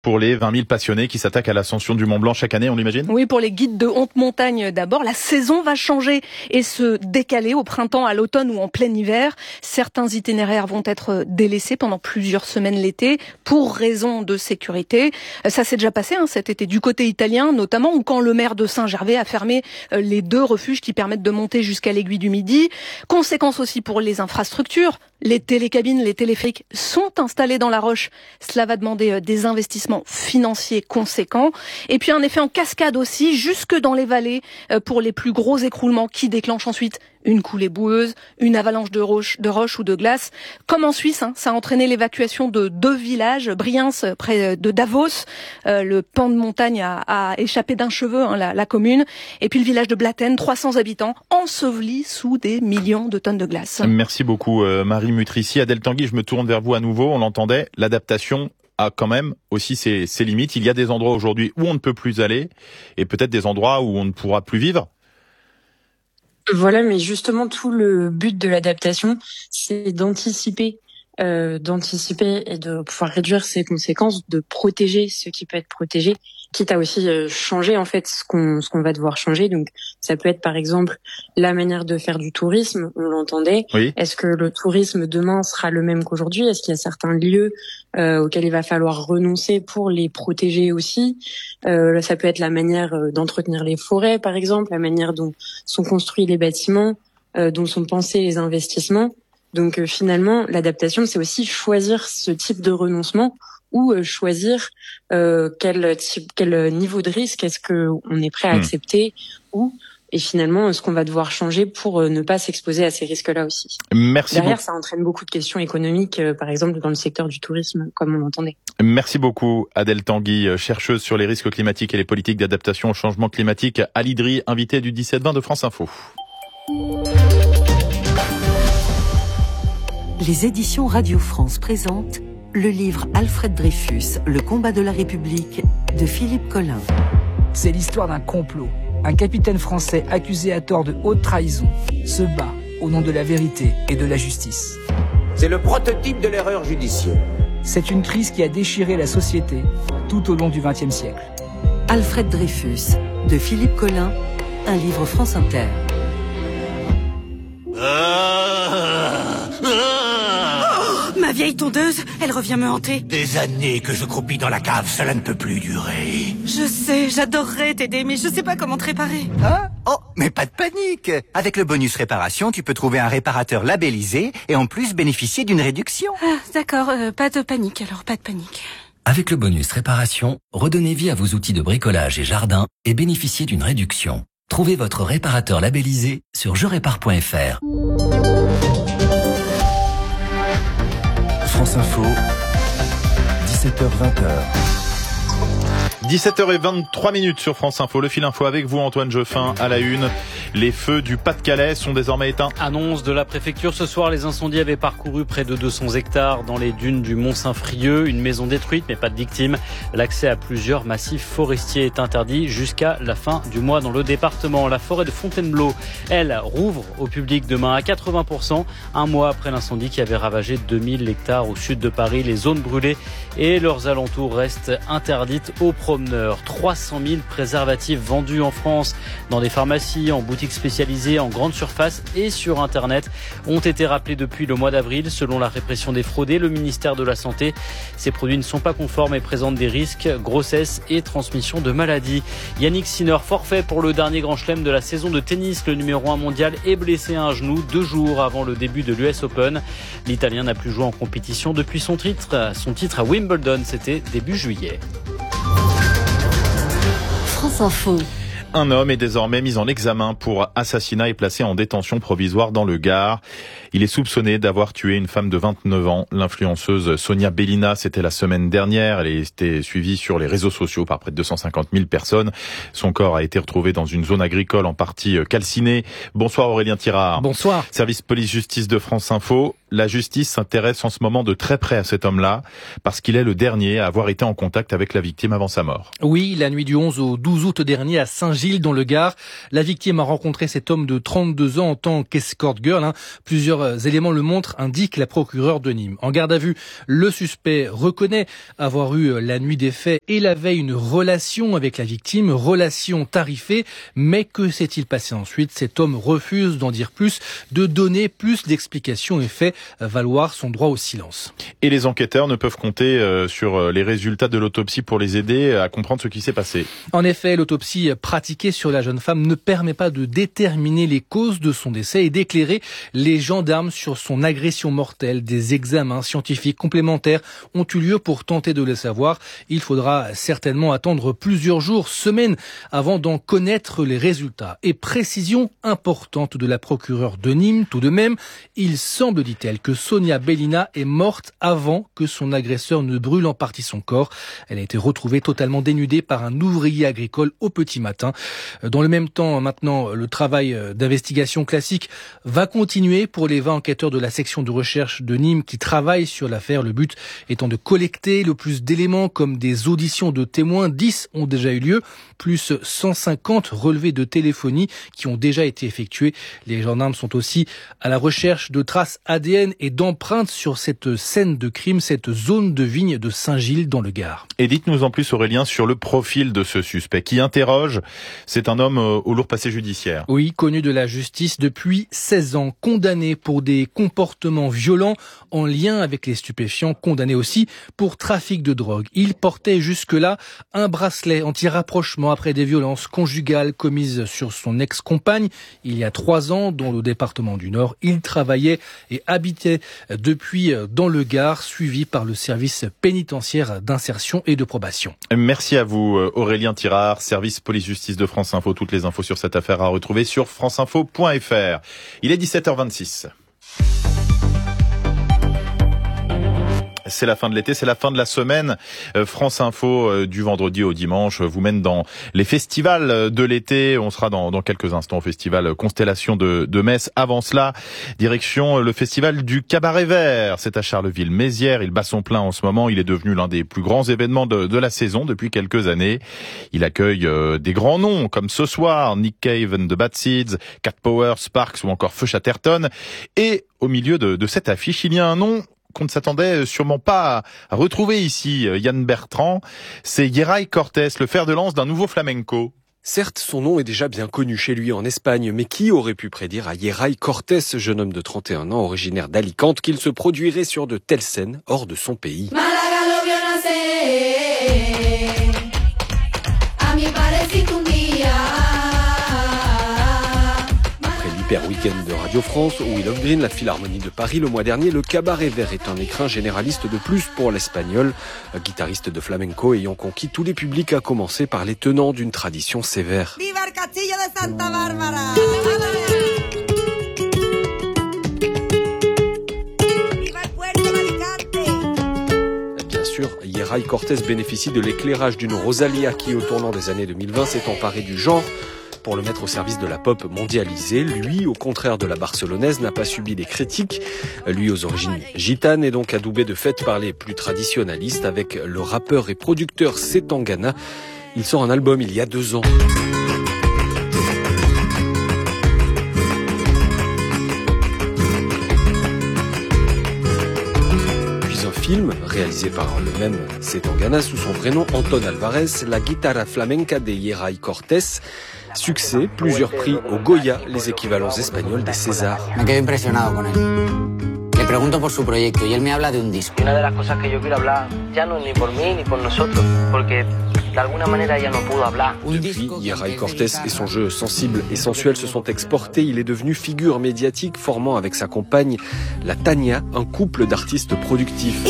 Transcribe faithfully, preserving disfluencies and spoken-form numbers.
pour les vingt mille passionnés qui s'attaquent à l'ascension du Mont Blanc chaque année, on l'imagine ? Oui, pour les guides de haute montagne d'abord, la saison va changer et se décaler au printemps, à l'automne ou en plein hiver. Certains itinéraires vont être délaissés pendant plusieurs semaines l'été pour raison de sécurité. Ça s'est déjà passé hein, cet été du côté italien, notamment où quand le maire de Saint-Gervais a fermé les deux refuges qui permettent de monter jusqu'à l'Aiguille du Midi. Conséquence aussi pour les infrastructures. Les télécabines, les téléphériques sont installés dans la roche. Cela va demander des investissements financiers conséquents. Et puis un effet en cascade aussi, jusque dans les vallées, pour les plus gros écroulements qui déclenchent ensuite une coulée boueuse, une avalanche de roches, de roches ou de glace. Comme en Suisse, hein, ça a entraîné l'évacuation de deux villages, Briens près de Davos. Euh, le pan de montagne a, a échappé d'un cheveu, hein, la, la commune. Et puis le village de Blatten, trois cents habitants, ensevelis sous des millions de tonnes de glace. Merci beaucoup euh, Marie Mutrici. Adèle Tanguy, je me tourne vers vous à nouveau. On l'entendait, l'adaptation a quand même aussi ses, ses limites. Il y a des endroits aujourd'hui où on ne peut plus aller et peut-être des endroits où on ne pourra plus vivre. Voilà, mais justement, tout le but de l'adaptation, c'est d'anticiper, euh, d'anticiper et de pouvoir réduire ses conséquences, de protéger ce qui peut être protégé, quitte à aussi euh, changer en fait ce qu'on ce qu'on va devoir changer. Donc, ça peut être par exemple la manière de faire du tourisme. On l'entendait. Oui. Est-ce que le tourisme demain sera le même qu'aujourd'hui ? Est-ce qu'il y a certains lieux euh, auxquels il va falloir renoncer pour les protéger aussi ? euh, Ça peut être la manière euh, d'entretenir les forêts, par exemple, la manière dont sont construits les bâtiments, euh, dont sont pensés les investissements. Donc euh, finalement, l'adaptation, c'est aussi choisir ce type de renoncement ou euh, choisir euh, quel type, quel niveau de risque est-ce que on est prêt à accepter mmh. ou et finalement ce qu'on va devoir changer pour euh, ne pas s'exposer à ces risques-là aussi. Merci Derrière, beaucoup. Ça entraîne beaucoup de questions économiques, euh, par exemple dans le secteur du tourisme, comme on l'entendait. Merci beaucoup Adèle Tanguy, chercheuse sur les risques climatiques et les politiques d'adaptation au changement climatique à l'I D R I, invitée du dix-sept vingt de France Info. Les éditions Radio France présentent le livre Alfred Dreyfus, Le combat de la République de Philippe Collin. C'est l'histoire d'un complot. Un capitaine français accusé à tort de haute trahison se bat au nom de la vérité et de la justice. C'est le prototype de l'erreur judiciaire. C'est une crise qui a déchiré la société tout au long du vingtième siècle. Alfred Dreyfus de Philippe Collin, un livre France Inter. Ma vieille tondeuse, elle revient me hanter. Des années que je croupis dans la cave, cela ne peut plus durer. Je sais, j'adorerais t'aider, mais je sais pas comment te réparer. Hein ? Oh, mais pas de panique. Avec le bonus réparation, tu peux trouver un réparateur labellisé et en plus bénéficier d'une réduction. Ah, d'accord, euh, pas de panique alors, pas de panique. Avec le bonus réparation, redonnez vie à vos outils de bricolage et jardin et bénéficiez d'une réduction. Trouvez votre réparateur labellisé sur je répare point f r. France Info, dix-sept heures vingt. dix-sept heures vingt-trois minutes sur France Info. Le fil info avec vous, Antoine Jeuffin, à la une. Les feux du Pas-de-Calais sont désormais éteints. Annonce de la préfecture ce soir, les incendies avaient parcouru près de deux cents hectares dans les dunes du Mont-Saint-Frieux. Une maison détruite, mais pas de victimes. L'accès à plusieurs massifs forestiers est interdit jusqu'à la fin du mois dans le département. La forêt de Fontainebleau, elle, rouvre au public demain à quatre-vingts pour cent. Un mois après l'incendie qui avait ravagé deux mille hectares au sud de Paris. Les zones brûlées et leurs alentours restent interdites aux promeneurs. trois cent mille préservatifs vendus en France dans des pharmacies, en boutiques spécialisées, en grande surface et sur Internet ont été rappelés depuis le mois d'avril. Selon la répression des fraudés, le ministère de la Santé, ces produits ne sont pas conformes et présentent des risques, grossesse et transmission de maladies. Yannick Sinner, forfait pour le dernier grand chelem de la saison de tennis. Le numéro un mondial est blessé à un genou deux jours avant le début de l'U S Open. L'Italien n'a plus joué en compétition depuis son titre, son titre à Wimbledon, c'était début juillet. France Info. Un homme est désormais mis en examen pour assassinat et placé en détention provisoire dans le Gard. Il est soupçonné d'avoir tué une femme de vingt-neuf ans. L'influenceuse Sonia Bellina, c'était la semaine dernière. Elle était suivie sur les réseaux sociaux par près de deux cent cinquante mille personnes. Son corps a été retrouvé dans une zone agricole en partie calcinée. Bonsoir Aurélien Tirard. Bonsoir. Service police-justice de France Info. la justice s'intéresse en ce moment de très près à cet homme-là, parce qu'il est le dernier à avoir été en contact avec la victime avant sa mort. Oui, la nuit du onze au douze août dernier à Saint-Gilles, dans le Gard, la victime a rencontré cet homme de trente-deux ans en tant qu'escort girl. Hein. Plusieurs éléments le montrent, indique la procureure de Nîmes. En garde à vue, le suspect reconnaît avoir eu la nuit des faits et la veille une relation avec la victime, relation tarifée, mais que s'est-il passé ensuite? Cet homme refuse d'en dire plus, de donner plus d'explications et fait valoir son droit au silence. Et les enquêteurs ne peuvent compter euh, sur les résultats de l'autopsie pour les aider à comprendre ce qui s'est passé. En effet, l'autopsie pratiquée sur la jeune femme ne permet pas de déterminer les causes de son décès et d'éclairer les gendarmes sur son agression mortelle. Des examens scientifiques complémentaires ont eu lieu pour tenter de le savoir. Il faudra certainement attendre plusieurs jours, semaines, avant d'en connaître les résultats. Et précision importante de la procureure de Nîmes, tout de même, il semble, dit-elle, que Sonia Bellina est morte avant que son agresseur ne brûle en partie son corps. Elle a été retrouvée totalement dénudée par un ouvrier agricole au petit matin. Dans le même temps, maintenant, le travail d'investigation classique va continuer pour les vingt enquêteurs de la section de recherche de Nîmes qui travaillent sur l'affaire. Le but étant de collecter le plus d'éléments comme des auditions de témoins. dix ont déjà eu lieu, plus cent cinquante relevés de téléphonie qui ont déjà été effectués. Les gendarmes sont aussi à la recherche de traces A D N et d'empreintes sur cette scène de crime, cette zone de vigne de Saint-Gilles dans le Gard. Et dites-nous en plus, Aurélien, sur le profil de ce suspect qui interroge. C'est un homme au lourd passé judiciaire. Oui, connu de la justice depuis seize ans, condamné pour des comportements violents en lien avec les stupéfiants, condamné aussi pour trafic de drogue. Il portait jusque-là un bracelet anti-rapprochement après des violences conjugales commises sur son ex-compagne il y a trois ans dans le département du Nord. Il travaillait et habitait depuis dans le Gard, suivi par le service pénitentiaire d'insertion et de probation. Merci à vous, Aurélien Tirard, service police-justice de France Info. Toutes les infos sur cette affaire à retrouver sur franceinfo point f r. Il est dix-sept heures vingt-six. C'est la fin de l'été, c'est la fin de la semaine. France Info, du vendredi au dimanche, vous mène dans les festivals de l'été. On sera dans, dans quelques instants au festival Constellation de, de Metz. Avant cela, direction le festival du Cabaret Vert. C'est à Charleville-Mézières. Il bat son plein en ce moment. Il est devenu l'un des plus grands événements de, de la saison depuis quelques années. Il accueille euh, des grands noms comme ce soir, Nick Cave and the Bad Seeds, Cat Power, Sparks ou encore Feu Chatterton. Et au milieu de, de cette affiche, il y a un nom qu'on ne s'attendait sûrement pas à retrouver ici, Yann Bertrand. C'est Yeray Cortés, le fer de lance d'un nouveau flamenco. Certes, son nom est déjà bien connu chez lui en Espagne, mais qui aurait pu prédire à Yeray Cortés, jeune homme de trente et un ans, originaire d'Alicante, qu'il se produirait sur de telles scènes hors de son pays. Week-end de Radio France, au Wheel of Green, la Philharmonie de Paris le mois dernier, le Cabaret Vert est un écrin généraliste de plus pour l'Espagnol, guitariste de flamenco ayant conquis tous les publics, à commencer par les tenants d'une tradition sévère. Viva el Castillo de Santa Bárbara! Bien sûr, Yeray Cortés bénéficie de l'éclairage d'une Rosalía qui, au tournant des années deux mille vingt, s'est emparée du genre pour le mettre au service de la pop mondialisée. Lui, au contraire de la barcelonaise, n'a pas subi les critiques. Lui, aux origines gitanes, est donc adoubé de fait par les plus traditionnalistes avec le rappeur et producteur Zetangana. Il sort un album il y a deux ans. Puis un film réalisé par le même Zetangana sous son vrai nom Anton Alvarez, La Guitarra Flamenca de Yeray Cortés. Succès, plusieurs prix au Goya, les équivalents espagnols des Césars. Me quedo impresionado con él. Le pregunto por su proyecto y él me habla de un disco. Una de las cosas que yo quiero hablar ya no es ni por mí ni por nosotros, porque de alguna manera ella no pudo hablar. Depuis, Yeray Cortés et son jeu sensible et sensuel se sont exportés. Il est devenu figure médiatique, formant avec sa compagne la Tania un couple d'artistes productifs.